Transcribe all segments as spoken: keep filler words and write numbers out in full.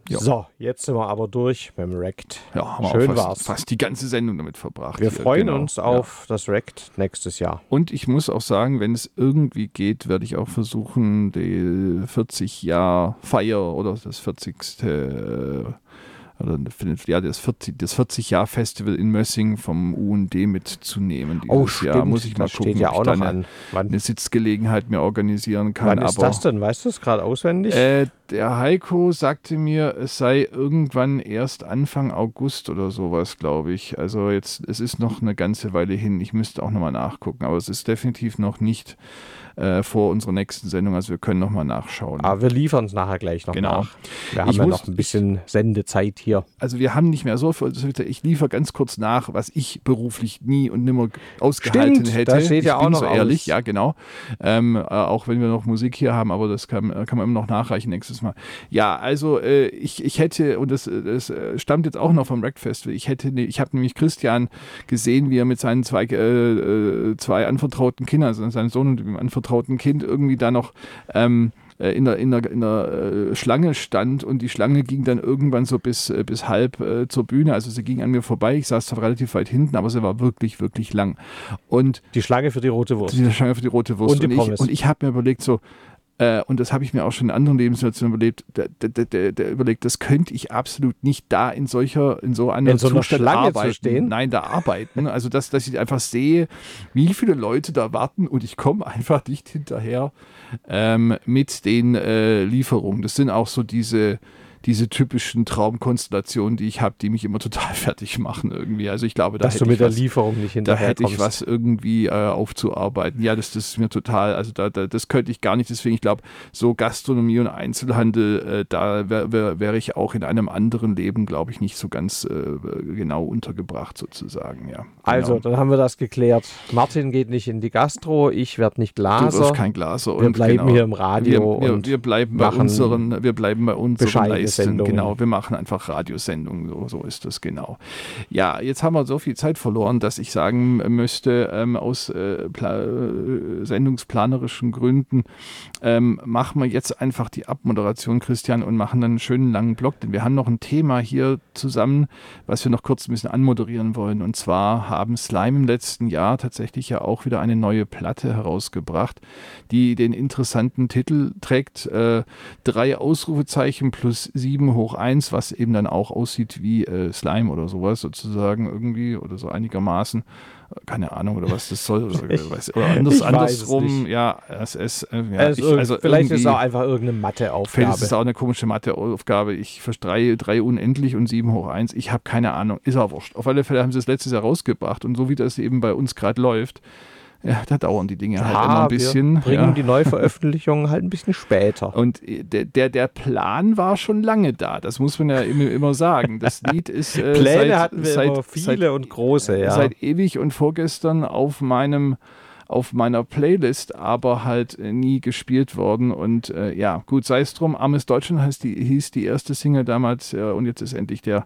Ja. So, jetzt sind wir aber durch beim Rect. Ja, haben Schön wir auch war's. fast, fast die ganze Sendung damit verbracht. Wir hier. freuen Genau. uns auf das Rect nächstes Jahr. Und ich muss auch sagen, wenn es irgendwie geht, werde ich auch versuchen, die vierzig Jahr Feier oder das vierzigste oder ja, das vierzig, das vierzig Jahr Festival in Mössing vom U N D mitzunehmen dieses Oh, stimmt. Jahr. Muss ich mal das gucken, steht ja ob auch ich da noch eine, an. Wann, eine Sitzgelegenheit mir organisieren kann. wann ist Aber das denn? Weißt du es gerade auswendig? Äh, der Heiko sagte mir, es sei irgendwann erst Anfang August oder sowas, glaube ich. Also jetzt, es ist noch eine ganze Weile hin. Ich müsste auch nochmal nachgucken, aber es ist definitiv noch nicht äh, vor unserer nächsten Sendung. Also wir können nochmal nachschauen. Aber wir liefern es nachher gleich noch Genau. nach. Wir haben Ich ja muss- noch ein bisschen Sendezeit hier. Also wir haben nicht mehr so viel. Ich liefere ganz kurz nach, was ich beruflich nie und nimmer ausgehalten Stimmt, hätte. das steht ich ja auch bin noch so ehrlich, aus. ja genau. Ähm, äh, auch wenn wir noch Musik hier haben, aber das kann, kann man immer noch nachreichen nächstes Mal. Ja, also äh, ich, ich hätte, und das, das äh, stammt jetzt auch noch vom Rect Festival, ich hätte, ne, ich habe nämlich Christian gesehen, wie er mit seinen zwei, äh, äh, zwei anvertrauten Kindern, also seinem Sohn und dem anvertrauten Kind irgendwie da noch ähm, in der, in der, in der äh, Schlange stand und die Schlange ging dann irgendwann so bis, äh, bis halb äh, zur Bühne. Also sie ging an mir vorbei. Ich saß zwar relativ weit hinten, aber sie war wirklich, wirklich lang. Und Die Schlange für die rote Wurst. die Schlange für die rote Wurst. Und die und ich, Pommes. und ich habe mir überlegt, so, äh, und das habe ich mir auch schon in anderen Lebenssituationen überlegt, der, der, der, der überlegt, das könnte ich absolut nicht da in solcher, in so einer In so einer Zustand Schlange arbeiten. zu stehen? Nein, da arbeiten. Also dass, dass ich einfach sehe, wie viele Leute da warten und ich komme einfach nicht hinterher ähm, mit den äh, Lieferungen. Das sind auch so diese, diese typischen Traumkonstellationen, die ich habe, die mich immer total fertig machen irgendwie. Also ich glaube, da Dass hätte du mit ich der was, Lieferung nicht da hinterher hätte ich kommst. was irgendwie äh, aufzuarbeiten. Ja, das, das ist mir total, also da, da, das könnte ich gar nicht. Deswegen, ich glaube, so Gastronomie und Einzelhandel, äh, da wäre wär, wär ich auch in einem anderen Leben, glaube ich, nicht so ganz äh, genau untergebracht sozusagen. Ja, genau. Also, dann haben wir das geklärt. Martin geht nicht in die Gastro, ich werde nicht Du Glaser. wirst kein Glaser. Wir und bleiben genau, hier im Radio Wir, wir, und wir bleiben bei machen unseren, wir bleiben bei unseren bescheidene Leisten. Sendungen. Genau, wir machen einfach Radiosendungen. So, so ist das genau. Ja, jetzt haben wir so viel Zeit verloren, dass ich sagen müsste, ähm, aus äh, pla- äh, sendungsplanerischen Gründen ähm, machen wir jetzt einfach die Abmoderation, Christian, und machen dann einen schönen langen Block, denn wir haben noch ein Thema hier zusammen, was wir noch kurz ein bisschen anmoderieren wollen. Und zwar haben Slime im letzten Jahr tatsächlich ja auch wieder eine neue Platte herausgebracht, die den interessanten Titel trägt, äh, drei Ausrufezeichen plus sieben hoch eins, was eben dann auch aussieht wie äh, Slime oder sowas sozusagen irgendwie oder so einigermaßen. Keine Ahnung, oder was das soll. Oder, Ich- weiß, oder anders, ich weiß es andersrum, nicht. ja, es ist, äh, ja, Es ist ich, irg- also vielleicht ist es irgendwie- auch einfach irgendeine Vielleicht ist Matheaufgabe. es auch eine komische Matheaufgabe. Ich verstehe drei unendlich und sieben hoch eins. Ich habe keine Ahnung. Ist auch wurscht. Auf alle Fälle haben sie es letztes Jahr rausgebracht. Und so wie das eben bei uns gerade läuft, ja, da dauern die Dinge halt immer Ja, ein bisschen. wir bringen ja. die Neuveröffentlichungen halt ein bisschen später. Und der, der, der Plan war schon lange da. Das muss man ja immer, immer sagen. Das Lied ist äh, Pläne seit, hatten wir seit, immer viele seit, und große, ja. seit ewig und vorgestern auf meinem auf meiner Playlist, aber halt äh, nie gespielt worden. Und äh, ja, gut, sei es drum. Armes Deutschland heißt die, hieß die erste Single damals äh, und jetzt ist endlich der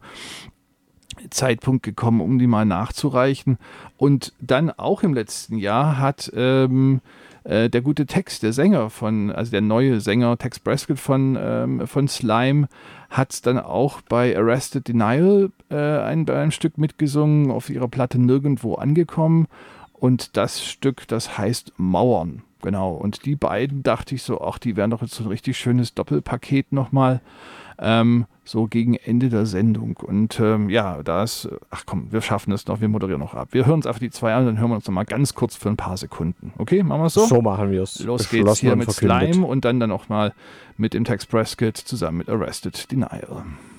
Zeitpunkt gekommen, um die mal nachzureichen. Und dann auch im letzten Jahr hat ähm, äh, der gute Tex, der Sänger von, also der neue Sänger Tex Prescott von, ähm, von Slime, hat dann auch bei Arrested Denial äh, ein, bei einem Stück mitgesungen, auf ihrer Platte Nirgendwo angekommen. Und das Stück, das heißt Mauern. Genau. Und die beiden dachte ich so, ach, die wären doch jetzt so ein richtig schönes Doppelpaket nochmal. Ähm, so gegen Ende der Sendung. Und ähm, ja, da ist, ach komm, wir schaffen es noch, wir moderieren noch ab. Wir hören uns einfach die zwei an, dann hören wir uns noch mal ganz kurz für ein paar Sekunden. Okay, machen wir es so? So machen wir es. Los geht's hier mit Slime und dann dann auch mal mit dem Tex Prescott zusammen mit Arrested Denial.